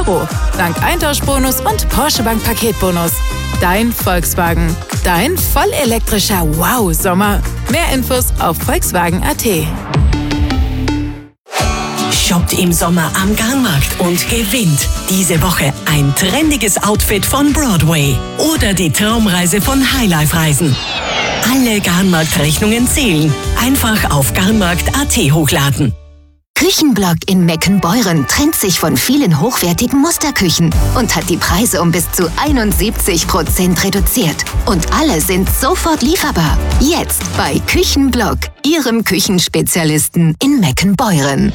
€. Dank Eintauschbonus und Porsche Bank Paketbonus. Dein Volkswagen. Dein vollelektrischer Wow-Sommer. Mehr Infos auf Volkswagen.at. Shoppt im Sommer am Garnmarkt und gewinnt diese Woche ein trendiges Outfit von Broadway oder die Traumreise von Highlife Reisen. Alle Garnmarkt-Rechnungen zählen. Einfach auf garnmarkt.at hochladen. Küchenblock in Meckenbeuren trennt sich von vielen hochwertigen Musterküchen und hat die Preise um bis zu 71% reduziert. Und alle sind sofort lieferbar. Jetzt bei Küchenblock, Ihrem Küchenspezialisten in Meckenbeuren.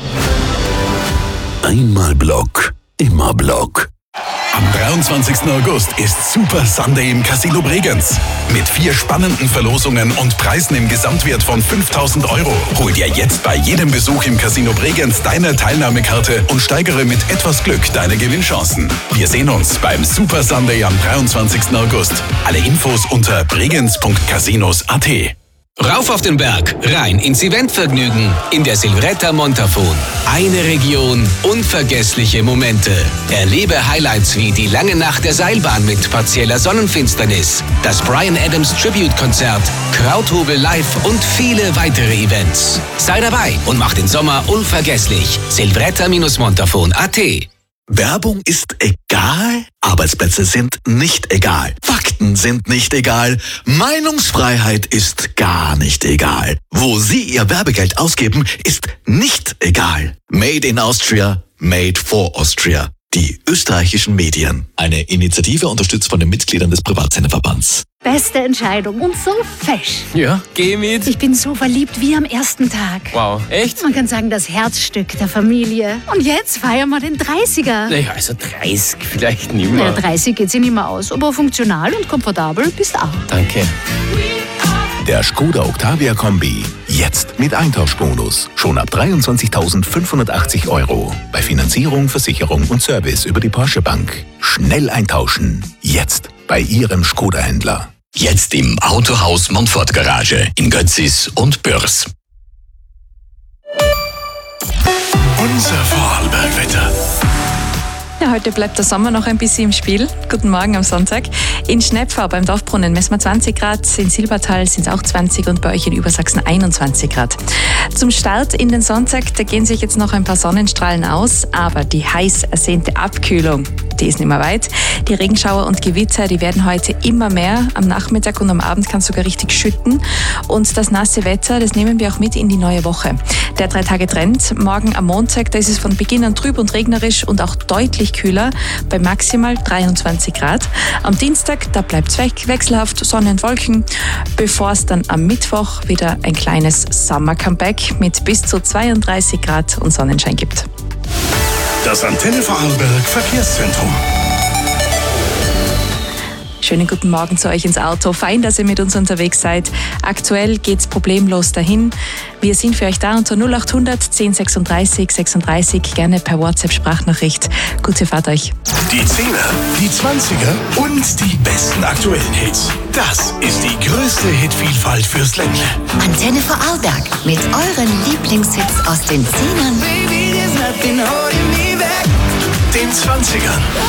Einmal Block, immer Block. Am 23. August ist Super Sunday im Casino Bregenz. Mit 4 spannenden Verlosungen und Preisen im Gesamtwert von 5.000 €. Hol dir jetzt bei jedem Besuch im Casino Bregenz deine Teilnahmekarte und steigere mit etwas Glück deine Gewinnchancen. Wir sehen uns beim Super Sunday am 23. August. Alle Infos unter bregenz.casinos.at. Rauf auf den Berg, rein ins Eventvergnügen in der Silvretta Montafon. Eine Region, unvergessliche Momente. Erlebe Highlights wie die lange Nacht der Seilbahn mit partieller Sonnenfinsternis, das Bryan Adams Tribute-Konzert, Krauthobel live und viele weitere Events. Sei dabei und mach den Sommer unvergesslich. Silvretta-montafon.at. Werbung ist egal, Arbeitsplätze sind nicht egal, Fakten sind nicht egal, Meinungsfreiheit ist gar nicht egal. Wo Sie Ihr Werbegeld ausgeben, ist nicht egal. Made in Austria, made for Austria. Die österreichischen Medien. Eine Initiative unterstützt von den Mitgliedern des Privatsenderverbands. Beste Entscheidung und so fesch. Ja, geh mit. Ich bin so verliebt wie am ersten Tag. Wow, echt? Man kann sagen, das Herzstück der Familie. Und jetzt feiern wir den 30er. Naja, also 30 vielleicht nicht mehr. Ja, 30 geht sich nicht mehr aus, aber funktional und komfortabel bist auch. Danke. Der Skoda Octavia Kombi. Jetzt mit Eintauschbonus. Schon ab 23.580 €. Bei Finanzierung, Versicherung und Service über die Porsche Bank. Schnell eintauschen. Jetzt bei Ihrem Skoda-Händler. Jetzt im Autohaus Montfort Garage in Götzis und Bürs. Unser Vorarlbergwetter. Ja, heute bleibt der Sommer noch ein bisschen im Spiel. Guten Morgen am Sonntag. In Schnepfau beim Dorfbrunnen messen wir 20 Grad, in Silbertal sind es auch 20 und bei euch in Übersachsen 21 Grad. Zum Start in den Sonntag, da gehen sich jetzt noch ein paar Sonnenstrahlen aus, aber die heiß ersehnte Abkühlung, die ist nicht mehr weit. Die Regenschauer und Gewitter, die werden heute immer mehr. Am Nachmittag und am Abend kann es sogar richtig schütten. Und das nasse Wetter, das nehmen wir auch mit in die neue Woche. Der 3-Tage-Trend, morgen am Montag, da ist es von Beginn an trüb und regnerisch und auch deutlich kühler, bei maximal 23 Grad. Am Dienstag, da bleibt es wechselhaft, Sonne und Wolken, bevor es dann am Mittwoch wieder ein kleines Summer-Comeback mit bis zu 32 Grad und Sonnenschein gibt. Das Antenne Vorarlberg Verkehrszentrum. Schönen guten Morgen zu euch ins Auto. Fein, dass ihr mit uns unterwegs seid. Aktuell geht's problemlos dahin. Wir sind für euch da unter 0800 1036 36. Gerne per WhatsApp-Sprachnachricht. Gute Fahrt euch. Die 10er, die 20er und die besten aktuellen Hits. Das ist die größte Hitvielfalt fürs Ländle. Antenne Vorarlberg mit euren Lieblingshits aus den 10ern, Den 20ern